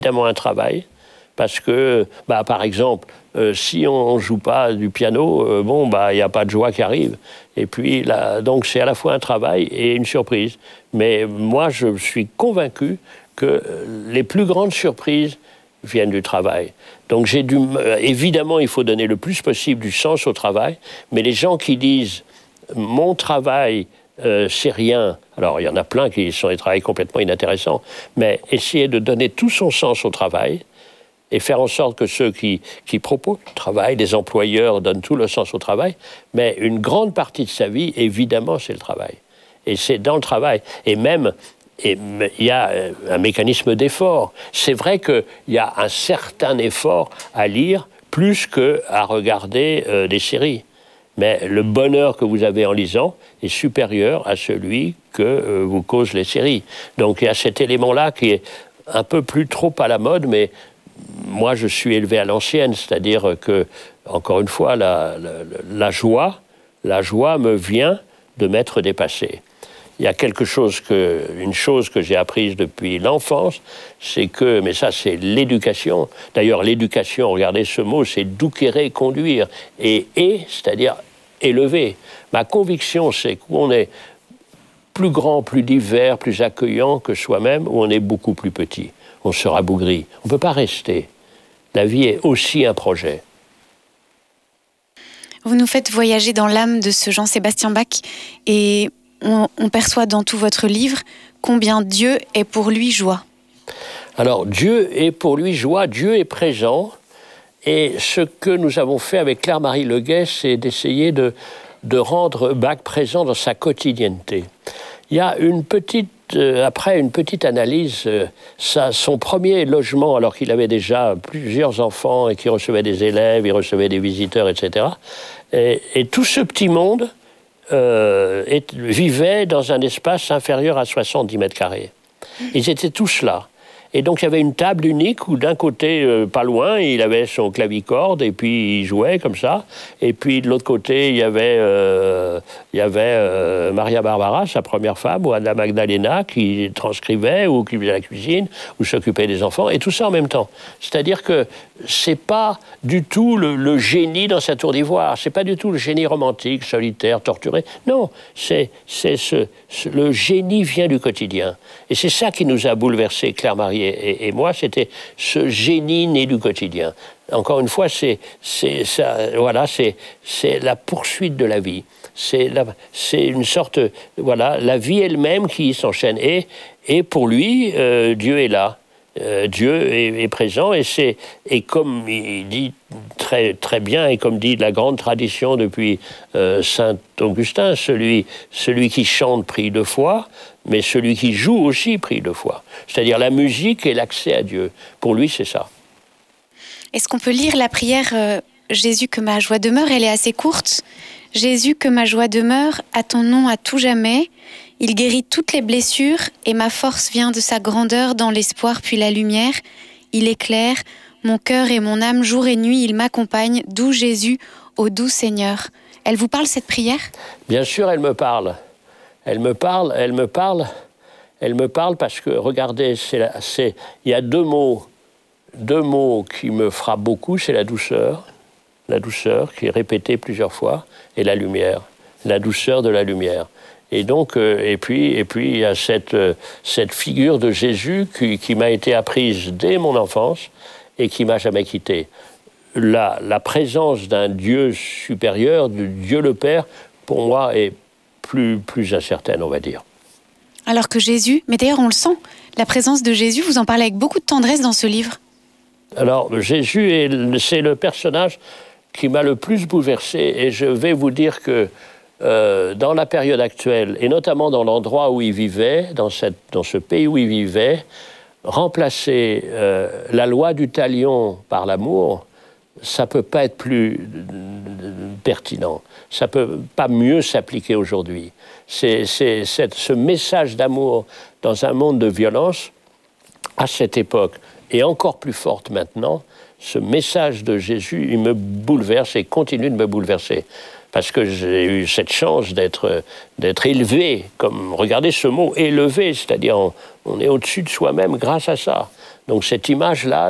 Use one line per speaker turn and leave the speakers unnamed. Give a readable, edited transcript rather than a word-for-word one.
évidemment un travail, parce que, par exemple, si on ne joue pas du piano, il n'y a pas de joie qui arrive. Et puis, donc c'est à la fois un travail et une surprise. Mais moi, je suis convaincu que les plus grandes surprises viennent du travail. Donc évidemment, il faut donner le plus possible du sens au travail, mais les gens qui disent « mon travail, c'est rien », alors il y en a plein qui sont des travails complètement inintéressants, mais essayer de donner tout son sens au travail et faire en sorte que ceux qui proposent le travail, les employeurs, donnent tout le sens au travail, mais une grande partie de sa vie, évidemment, c'est le travail. Et c'est dans le travail. Et même, il y a un mécanisme d'effort. C'est vrai qu'il y a un certain effort à lire plus qu'à regarder des séries. Mais le bonheur que vous avez en lisant est supérieur à celui que vous causent les séries. Donc il y a cet élément-là qui est un peu plus trop à la mode, mais moi je suis élevé à l'ancienne, c'est-à-dire que, encore une fois, la joie me vient de m'être dépassé. Il y a une chose que j'ai apprise depuis l'enfance, c'est que, mais ça c'est l'éducation. D'ailleurs, l'éducation, regardez ce mot, c'est douquérer, conduire. Et c'est-à-dire élever. Ma conviction, c'est qu'on est plus grand, plus divers, plus accueillant que soi-même, ou on est beaucoup plus petit. On se rabougrit. On ne peut pas rester. La vie est aussi un projet.
Vous nous faites voyager dans l'âme de ce Jean-Sébastien Bach et on perçoit dans tout votre livre combien Dieu est pour lui joie.
Alors, Dieu est pour lui joie, Dieu est présent. Et ce que nous avons fait avec Claire-Marie Leguet, c'est d'essayer de rendre Bach présent dans sa quotidienneté. Il y a après une petite analyse, son premier logement, alors qu'il avait déjà plusieurs enfants et qu'il recevait des élèves, il recevait des visiteurs, etc. Et tout ce petit monde vivait dans un espace inférieur à 70 mètres carrés. Ils étaient tous là. Et donc il y avait une table unique où d'un côté, pas loin, il avait son clavicorde et puis il jouait comme ça. Et puis de l'autre côté, il y avait Maria Barbara, sa première femme, ou Anna Magdalena qui transcrivait ou qui faisait la cuisine ou s'occupait des enfants, et tout ça en même temps. C'est-à-dire que c'est pas du tout le génie dans sa tour d'ivoire, c'est pas du tout le génie romantique, solitaire, torturé. Non, le génie vient du quotidien. Et c'est ça qui nous a bouleversés, Claire-Marie et moi, c'était ce génie né du quotidien. Encore une fois, c'est la poursuite de la vie. C'est une sorte, la vie elle-même qui s'enchaîne. Et pour lui, Dieu est là. Dieu est présent et comme il dit très, très bien, et comme dit la grande tradition depuis Saint Augustin, celui qui chante prie 2 fois, mais celui qui joue aussi prie 2 fois. C'est-à-dire la musique et l'accès à Dieu. Pour lui, c'est ça.
Est-ce qu'on peut lire la prière Jésus, que ma joie demeure? Elle est assez courte. Jésus, que ma joie demeure, à ton nom à tout jamais. Il guérit toutes les blessures et ma force vient de sa grandeur dans l'espoir puis la lumière. Il éclaire mon cœur et mon âme jour et nuit, il m'accompagne, doux Jésus, ô doux Seigneur. Elle vous parle cette prière? Bien sûr, elle me parle. Elle me parle parce que, regardez, il y a deux mots qui me frappent beaucoup, c'est la douceur qui est répétée plusieurs fois, et la lumière, la douceur de la lumière. Et donc, et puis il y a cette figure de Jésus qui m'a été apprise dès mon enfance et qui m'a jamais quitté. La présence d'un Dieu supérieur, du Dieu le Père, pour moi, est plus incertaine, on va dire. Alors que Jésus, mais d'ailleurs on le sent, la présence de Jésus, vous en parlez avec beaucoup de tendresse dans ce livre. Alors, Jésus, c'est le personnage qui m'a le plus bouleversé, et je vais vous dire que dans la période actuelle, et notamment dans l'endroit où il vivait, dans ce pays où il vivait, remplacer la loi du talion par l'amour, ça ne peut pas être plus pertinent. Ça ne peut pas mieux s'appliquer aujourd'hui. Ce message d'amour dans un monde de violence, à cette époque, et encore plus forte maintenant, ce message de Jésus, il me bouleverse et continue de me bouleverser. Parce que j'ai eu cette chance d'être élevé, comme, regardez ce mot, élevé, c'est-à-dire on est au-dessus de soi-même grâce à ça.
Donc cette image-là,